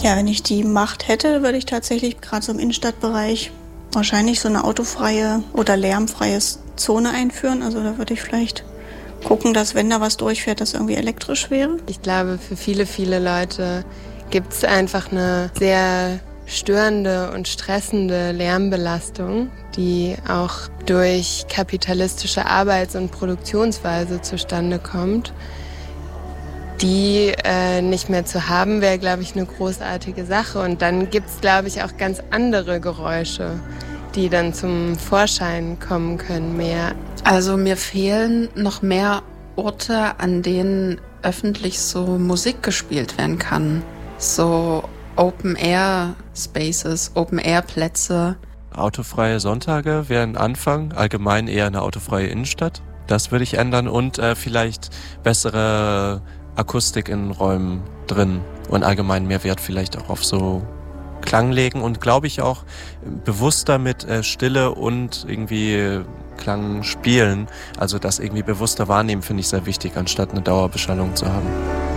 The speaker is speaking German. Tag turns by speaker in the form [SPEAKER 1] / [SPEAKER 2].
[SPEAKER 1] Ja, wenn ich die Macht hätte, würde ich tatsächlich gerade so im Innenstadtbereich wahrscheinlich so eine autofreie oder lärmfreie Zone einführen. Also da würde ich vielleicht gucken, dass wenn da was durchfährt, das irgendwie elektrisch wäre.
[SPEAKER 2] Ich glaube, für viele, viele Leute gibt es einfach eine sehr störende und stressende Lärmbelastung, die auch durch kapitalistische Arbeits- und Produktionsweise zustande kommt. Die nicht mehr zu haben, wäre, glaube ich, eine großartige Sache. Und dann gibt es, glaube ich, auch ganz andere Geräusche, die dann zum Vorschein kommen können mehr.
[SPEAKER 3] Also mir fehlen noch mehr Orte, an denen öffentlich so Musik gespielt werden kann. So Open-Air-Spaces, Open-Air-Plätze.
[SPEAKER 4] Autofreie Sonntage wären Anfang, allgemein eher eine autofreie Innenstadt. Das würde ich ändern und vielleicht bessere Akustik in Räumen drin und allgemein mehr Wert vielleicht auch auf so Klang legen und glaube ich auch bewusster mit Stille und irgendwie Klang spielen. Also das irgendwie bewusster wahrnehmen finde ich sehr wichtig, anstatt eine Dauerbeschallung zu haben.